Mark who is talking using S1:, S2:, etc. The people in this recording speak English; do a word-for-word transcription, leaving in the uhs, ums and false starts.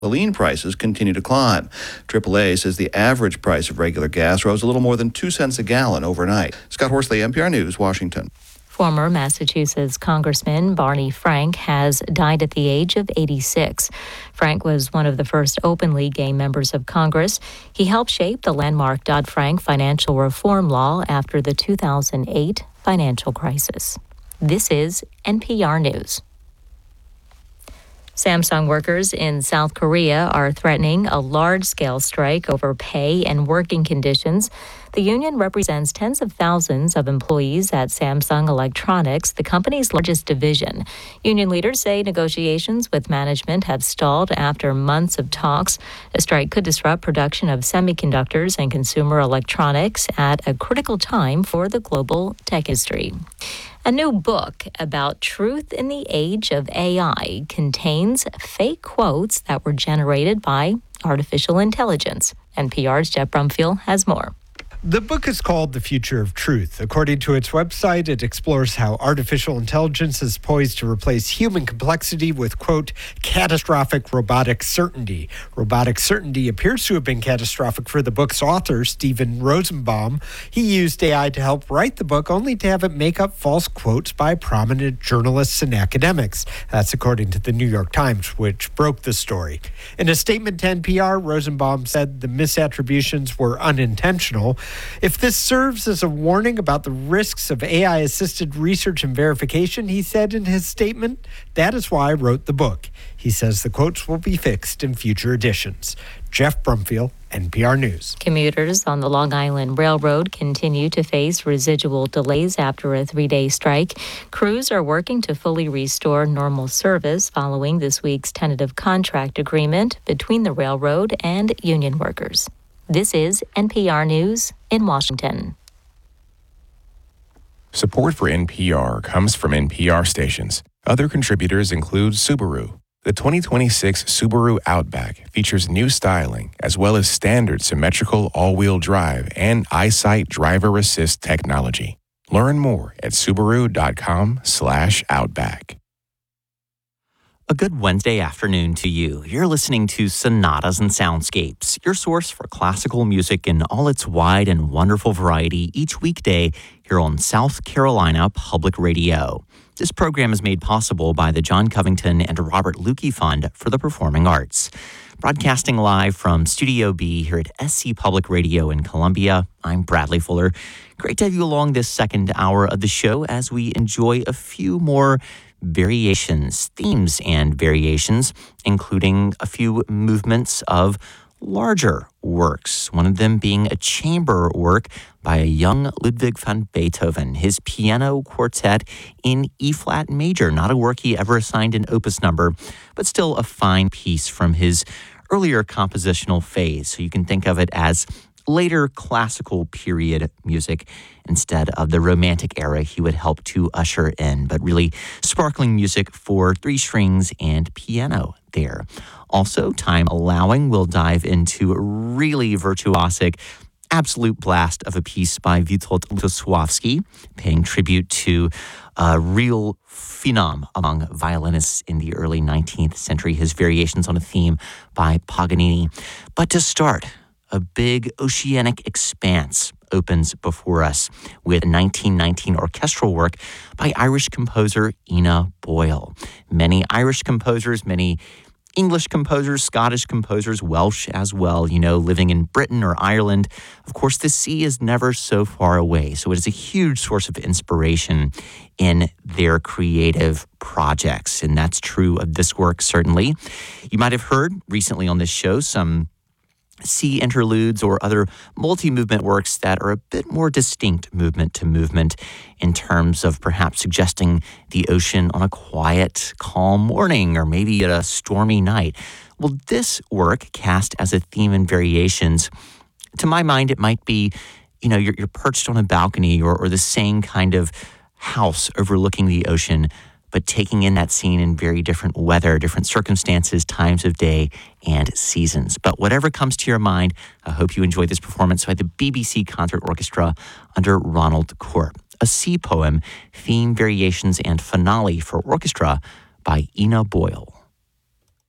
S1: Gasoline prices continue to climb. triple A says the average price of regular gas rose a little more than two cents a gallon overnight. Scott Horsley, N P R News, Washington.
S2: Former Massachusetts Congressman Barney Frank has died at the age of eighty-six. Frank was one of the first openly gay members of Congress. He helped shape the landmark Dodd-Frank financial reform law after the two thousand eight financial crisis. This is N P R News. Samsung workers in South Korea are threatening a large-scale strike over pay and working conditions. The union represents tens of thousands of employees at Samsung Electronics, the company's largest division. Union leaders say negotiations with management have stalled after months of talks. A strike could disrupt production of semiconductors and consumer electronics at a critical time for the global tech industry. A new book about truth in the age of A I contains fake quotes that were generated by artificial intelligence. N P R's Jeff Brumfield has more.
S3: The book is called The Future of Truth. According to its website, it explores how artificial intelligence is poised to replace human complexity with, quote, catastrophic robotic certainty. Robotic certainty appears to have been catastrophic for the book's author, Steven Rosenbaum. He used A I to help write the book, only to have it make up false quotes by prominent journalists and academics. That's according to the New York Times, which broke the story. In a statement to N P R, Rosenbaum said the misattributions were unintentional. If this serves as a warning about the risks of A I-assisted research and verification, he said in his statement, that is why I wrote the book. He says the quotes will be fixed in future editions. Jeff Brumfield, N P R News.
S2: Commuters on the Long Island Railroad continue to face residual delays after a three-day strike. Crews are working to fully restore normal service following this week's tentative contract agreement between the railroad and union workers. This is N P R News in Washington.
S4: Support for N P R comes from N P R stations. Other contributors include Subaru. The twenty twenty-six Subaru Outback features new styling as well as standard symmetrical all-wheel drive and EyeSight driver assist technology. Learn more at Subaru.com slash Outback.
S5: A good Wednesday afternoon to you. You're listening to Sonatas and Soundscapes, your source for classical music in all its wide and wonderful variety each weekday here on South Carolina Public Radio. This program is made possible by the John Covington and Robert Lukey Fund for the Performing Arts. Broadcasting live from Studio B here at S C Public Radio in Columbia, I'm Bradley Fuller. Great to have you along this second hour of the show as we enjoy a few more variations, themes and variations, including a few movements of larger works, one of them being a chamber work by a young Ludwig van Beethoven, his piano quartet in E-flat major, not a work he ever assigned an opus number, but still a fine piece from his earlier compositional phase. So you can think of it as later classical period music instead of the Romantic era he would help to usher in, but really sparkling music for three strings and piano there. Also, time allowing, we'll dive into a really virtuosic, absolute blast of a piece by Witold Lutosławski, paying tribute to a real phenom among violinists in the early nineteenth century, his variations on a theme by Paganini. But to start, a big oceanic expanse opens before us with a nineteen nineteen orchestral work by Irish composer Ina Boyle. Many Irish composers, many English composers, Scottish composers, Welsh as well, you know, living in Britain or Ireland. Of course, the sea is never so far away, so it is a huge source of inspiration in their creative projects, and that's true of this work, certainly. You might have heard recently on this show some sea interludes or other multi-movement works that are a bit more distinct movement to movement in terms of perhaps suggesting the ocean on a quiet, calm morning or maybe at a stormy night. Well, this work, cast as a theme in variations, to my mind, it might be, you know, you're, you're perched on a balcony or, or the same kind of house overlooking the ocean, but taking in that scene in very different weather, different circumstances, times of day, and seasons. But whatever comes to your mind, I hope you enjoy this performance by the B B C Concert Orchestra under Ronald Corp. A sea poem, theme, variations, and finale for orchestra by Ina Boyle.